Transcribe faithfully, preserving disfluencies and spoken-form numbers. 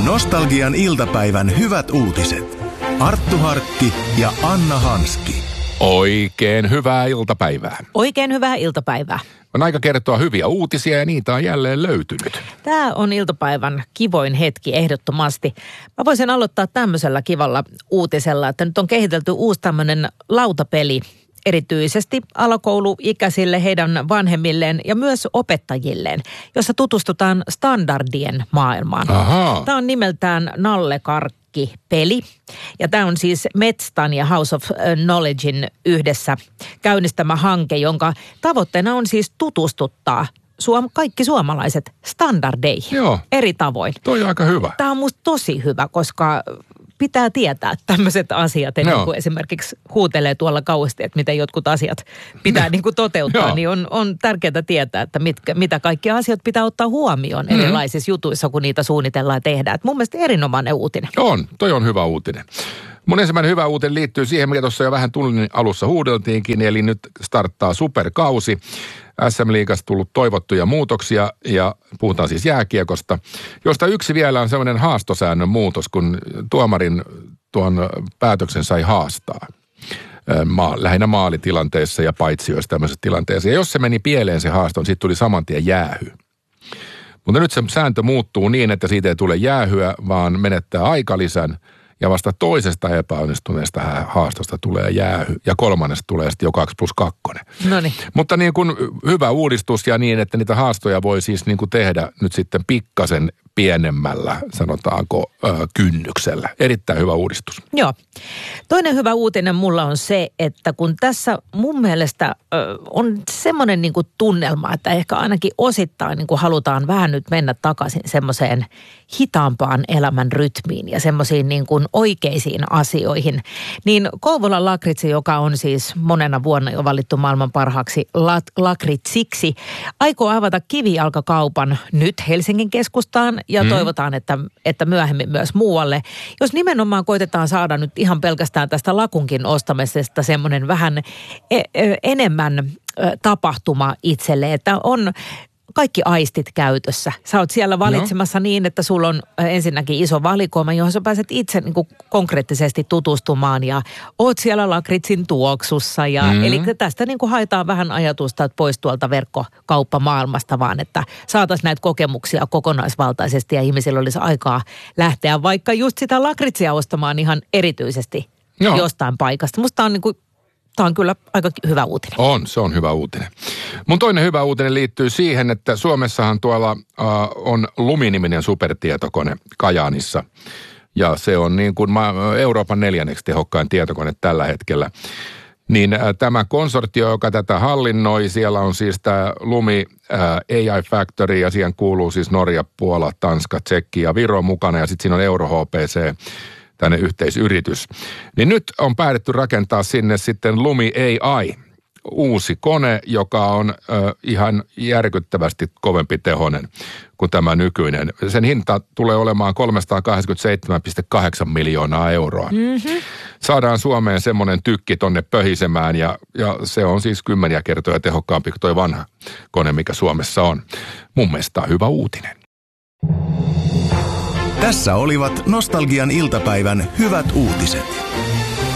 Nostalgian iltapäivän hyvät uutiset. Arttu Harkki ja Anna Hanski. Oikein hyvää iltapäivää. Oikein hyvää iltapäivää. On aika kertoa hyviä uutisia ja niitä on jälleen löytynyt. Tämä on iltapäivän kivoin hetki ehdottomasti. Mä voisin aloittaa tämmöisellä kivalla uutisella, että nyt on kehitelty uusi tämmöinen lautapeli erityisesti alakouluikäisille, heidän vanhemmilleen ja myös opettajilleen, jossa tutustutaan standardien maailmaan. Ahaa. Tämä on nimeltään Nallekarkki-peli. Ja tämä on siis Metstan ja House of Knowledgein yhdessä käynnistämä hanke, jonka tavoitteena on siis tutustuttaa Suom- kaikki suomalaiset standardeihin. Joo. Eri tavoin. Toi on aika hyvä. Tämä on musta tosi hyvä, koska pitää tietää tämmöiset asiat, ennen kuin esimerkiksi huutelee tuolla kauheasti, että miten jotkut asiat pitää niin kuin toteuttaa, niin on, on tärkeää tietää, että mitkä, mitä kaikkia asiat pitää ottaa huomioon mm-hmm. erilaisissa jutuissa, kun niitä suunnitellaan ja tehdään. Et mun mielestä erinomainen uutinen. On, toi on hyvä uutinen. Mun ensimmäinen hyvä uutinen liittyy siihen, mikä tuossa jo vähän tunnin alussa huudeltiinkin, eli nyt starttaa superkausi. S M-liigasta tullut toivottuja muutoksia ja puhutaan siis jääkiekosta, josta yksi vielä on sellainen haastosäännön muutos, kun tuomarin tuon päätöksen sai haastaa. Ma- lähinnä maalitilanteessa ja paitsioissa tämmöisessä tilanteessa. Ja jos se meni pieleen se haasto, niin siitä tuli saman tien jäähy. Mutta nyt se sääntö muuttuu niin, että siitä ei tule jäähyä, vaan menettää aikalisän. Ja vasta toisesta epäonnistuneesta haastosta tulee jäähy. Ja kolmannesta tulee sitten jo kaksi plus kakkonen. Noniin. Mutta niin kuin hyvä uudistus ja niin, että niitä haastoja voi siis niin kuin tehdä nyt sitten pikkasen pienemmällä, sanotaanko, äh, kynnyksellä. Erittäin hyvä uudistus. Joo. Toinen hyvä uutinen mulla on se, että kun tässä mun mielestä äh, on semmoinen niin kuin tunnelma, että ehkä ainakin osittain niin kuin halutaan vähän nyt mennä takaisin semmoiseen hitaampaan elämän rytmiin ja semmoisiin niin kuin oikeisiin asioihin, niin Kouvolan lakritsi, joka on siis monena vuonna jo valittu maailman parhaaksi lakritsiksi, aikoo avata kivijalkakaupan nyt Helsingin keskustaan ja mm. toivotaan, että, että myöhemmin myös muualle. Jos nimenomaan koitetaan saada nyt ihan pelkästään tästä lakunkin ostamisesta semmoinen vähän e- enemmän tapahtuma itselle, että on kaikki aistit käytössä. Sä oot siellä valitsemassa no. niin, että sulla on ensinnäkin iso valikoima, johon sä pääset itse niin kuin konkreettisesti tutustumaan ja oot siellä lakritsin tuoksussa. Ja, mm. Eli tästä niin kuin haetaan vähän ajatusta, että pois tuolta verkkokauppamaailmasta vaan, että saataisiin näitä kokemuksia kokonaisvaltaisesti ja ihmisillä olisi aikaa lähteä vaikka just sitä lakritsia ostamaan ihan erityisesti no. jostain paikasta. Musta on niin kuin Tämä on kyllä aika hyvä uutinen. On, se on hyvä uutinen. Mun toinen hyvä uutinen liittyy siihen, että Suomessahan tuolla äh, on Lumi-niminen supertietokone Kajaanissa. Ja se on niin kuin Euroopan neljänneksi tehokkain tietokone tällä hetkellä. Niin äh, tämä konsortio, joka tätä hallinnoi, siellä on siis tämä Lumi äh, A I Factory ja siihen kuuluu siis Norja, Puola, Tanska, Tsekki ja Viro mukana ja sitten siinä on Euro H P C. Tänne yhteisyritys. Niin nyt on päätetty rakentaa sinne sitten Lumi A I, uusi kone, joka on ö, ihan järkyttävästi kovempi tehonen kuin tämä nykyinen. Sen hinta tulee olemaan kolmesataakahdeksankymmentäseitsemän pilkku kahdeksan miljoonaa euroa. Mm-hmm. Saadaan Suomeen semmoinen tykki tonne pöhisemään ja, ja se on siis kymmeniä kertoja tehokkaampi kuin toi vanha kone, mikä Suomessa on. Mun mielestä on hyvä uutinen. Tässä olivat Nostalgian iltapäivän hyvät uutiset.